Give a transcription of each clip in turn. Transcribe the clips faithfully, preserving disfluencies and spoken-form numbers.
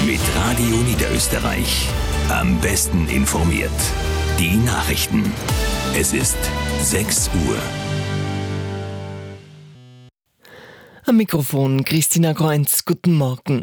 Mit Radio Niederösterreich. Am besten informiert. Die Nachrichten. Es ist sechs Uhr. Am Mikrofon Christina Kreunz. Guten Morgen.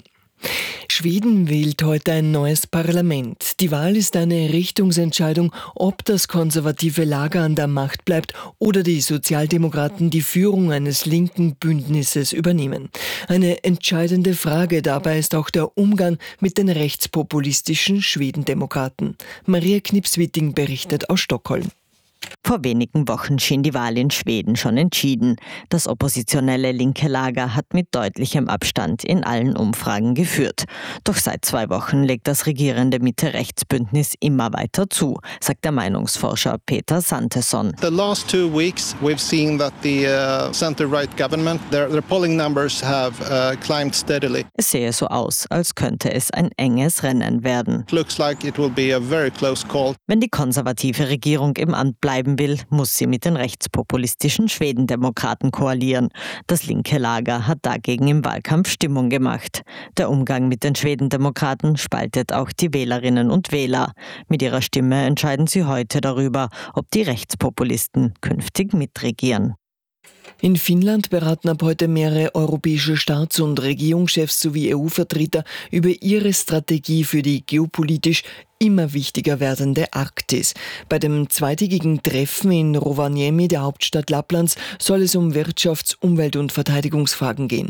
Schweden wählt heute ein neues Parlament. Die Wahl ist eine Richtungsentscheidung, ob das konservative Lager an der Macht bleibt oder die Sozialdemokraten die Führung eines linken Bündnisses übernehmen. Eine entscheidende Frage dabei ist auch der Umgang mit den rechtspopulistischen Schwedendemokraten. Maria Knipswitting berichtet aus Stockholm. Vor wenigen Wochen schien die Wahl in Schweden schon entschieden. Das oppositionelle linke Lager hat mit deutlichem Abstand in allen Umfragen geführt. Doch seit zwei Wochen legt das regierende Mitte-Rechts-Bündnis immer weiter zu, sagt der Meinungsforscher Peter Santesson. The last two weeks we've seen that the uh, center-right government, their, their polling numbers have uh, climbed steadily. Es sehe so aus, als könnte es ein enges Rennen werden. It looks like it will be a very close call. Wenn die konservative Regierung im Amt bleiben will, muss sie mit den rechtspopulistischen Schwedendemokraten koalieren. Das linke Lager hat dagegen im Wahlkampf Stimmung gemacht. Der Umgang mit den Schwedendemokraten spaltet auch die Wählerinnen und Wähler. Mit ihrer Stimme entscheiden sie heute darüber, ob die Rechtspopulisten künftig mitregieren. In Finnland beraten ab heute mehrere europäische Staats- und Regierungschefs sowie E U-Vertreter über ihre Strategie für die geopolitisch immer wichtiger werdende Arktis. Bei dem zweitägigen Treffen in Rovaniemi, der Hauptstadt Lapplands, soll es um Wirtschafts-, Umwelt- und Verteidigungsfragen gehen.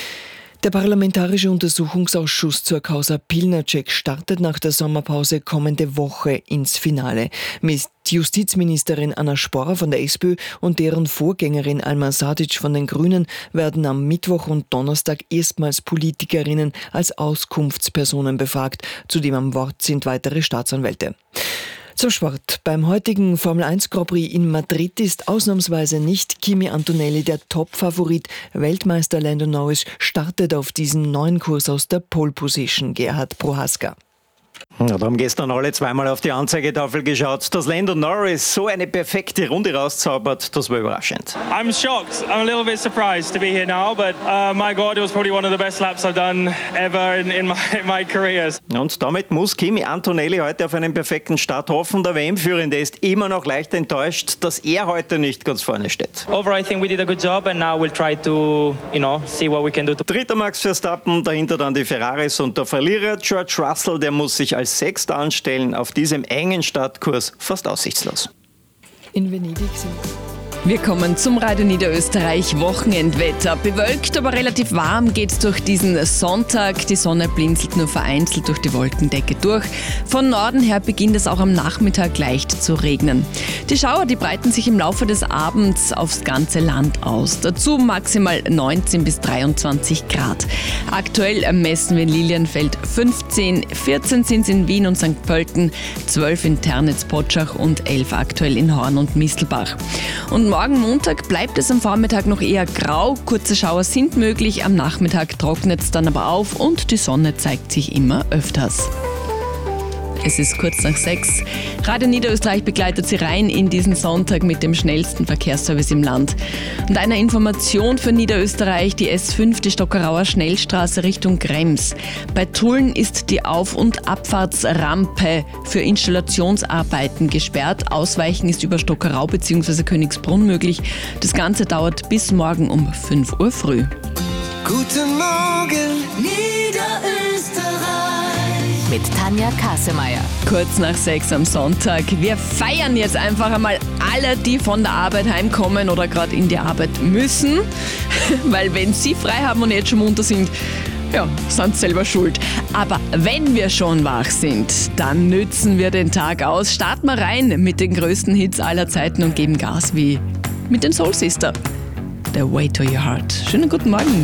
Der Parlamentarische Untersuchungsausschuss zur Causa Pilnacek startet nach der Sommerpause kommende Woche ins Finale. Mit Justizministerin Anna Sporr von der SPÖ und deren Vorgängerin Alma Sadic von den Grünen werden am Mittwoch und Donnerstag erstmals Politikerinnen als Auskunftspersonen befragt. Zudem am Wort sind weitere Staatsanwälte. Zum Sport. Beim heutigen Formel eins Grand Prix in Madrid ist ausnahmsweise nicht Kimi Antonelli der Top-Favorit. Weltmeister Lando Norris startet auf diesem neuen Kurs aus der Pole Position. Gerhard Prohaska. Ja, da haben gestern alle zweimal auf die Anzeigetafel geschaut. Dass Lando Norris so eine perfekte Runde rauszaubert, das war überraschend. I'm shocked. I'm a little bit surprised to be here now, but uh, my God, it was probably one of the best laps I've done ever in, in, my, in my career. Und damit muss Kimi Antonelli heute auf einen perfekten Start hoffen. Der W M-Führende ist immer noch leicht enttäuscht, dass er heute nicht ganz vorne steht. Overall, I think we did a good job and now we'll try to, you know, see what we can do. Dritter Max Verstappen, dahinter dann die Ferraris und der Verlierer George Russell, der muss sich als Sechster anstellen, auf diesem engen Startkurs fast aussichtslos. In Venedig sind... Wir kommen zum Radio Niederösterreich Wochenendwetter. Bewölkt, aber relativ warm geht's durch diesen Sonntag. Die Sonne blinzelt nur vereinzelt durch die Wolkendecke durch. Von Norden her beginnt es auch am Nachmittag leicht zu regnen. Die Schauer, die breiten sich im Laufe des Abends aufs ganze Land aus. Dazu maximal neunzehn bis dreiundzwanzig Grad. Aktuell messen wir in Lilienfeld fünfzehn, vierzehn sind es in Wien und Sankt Pölten, zwölf in Ternitz-Potschach und elf aktuell in Horn und Mistelbach. Und morgen Montag bleibt es am Vormittag noch eher grau. Kurze Schauer sind möglich, am Nachmittag trocknet es dann aber auf und die Sonne zeigt sich immer öfters. Es ist kurz nach sechs. Radio Niederösterreich begleitet Sie rein in diesen Sonntag mit dem schnellsten Verkehrsservice im Land. Und eine Information für Niederösterreich, die S fünf, die Stockerauer Schnellstraße Richtung Krems. Bei Tulln ist die Auf- und Abfahrtsrampe für Installationsarbeiten gesperrt. Ausweichen ist über Stockerau bzw. Königsbrunn möglich. Das Ganze dauert bis morgen um fünf Uhr früh. Guten Morgen, Niederösterreich. Mit Tanja Kassemeyer. Kurz nach sechs am Sonntag. Wir feiern jetzt einfach einmal alle, die von der Arbeit heimkommen oder gerade in die Arbeit müssen. Weil wenn sie frei haben und jetzt schon munter sind, ja, sind selber schuld. Aber wenn wir schon wach sind, dann nützen wir den Tag aus. Starten wir rein mit den größten Hits aller Zeiten und geben Gas wie mit den Soul Sister. The Way to Your Heart. Schönen guten Morgen.